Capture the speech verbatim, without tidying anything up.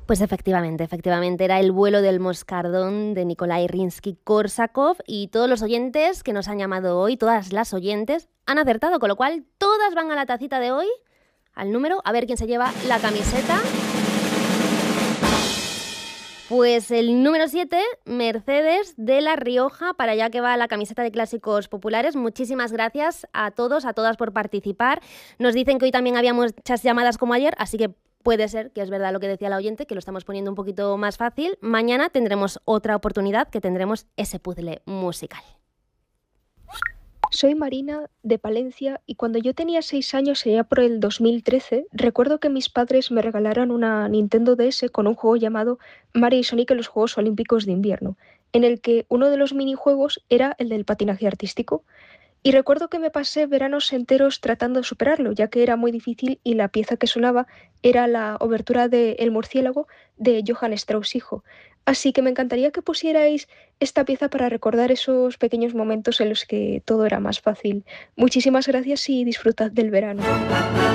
Pues efectivamente, efectivamente, era El vuelo del moscardón de Nikolai Rimsky-Korsakov y todos los oyentes que nos han llamado hoy, todas las oyentes, han acertado, con lo cual todas van a la tacita de hoy, al número, a ver quién se lleva la camiseta. Pues el número siete, Mercedes de La Rioja, para allá que va la camiseta de Clásicos Populares. Muchísimas gracias a todos, a todas por participar. Nos dicen que hoy también había muchas llamadas como ayer, así que puede ser que es verdad lo que decía la oyente, que lo estamos poniendo un poquito más fácil. Mañana tendremos otra oportunidad, que tendremos ese puzzle musical. Soy Marina, de Palencia, y cuando yo tenía seis años, sería por el dos mil trece, recuerdo que mis padres me regalaron una Nintendo D S con un juego llamado Mario y Sonic en los Juegos Olímpicos de Invierno, en el que uno de los minijuegos era el del patinaje artístico. Y recuerdo que me pasé veranos enteros tratando de superarlo, ya que era muy difícil y la pieza que sonaba era la obertura de El murciélago de Johann Strauss hijo. Así que me encantaría que pusierais esta pieza para recordar esos pequeños momentos en los que todo era más fácil. Muchísimas gracias y disfrutad del verano.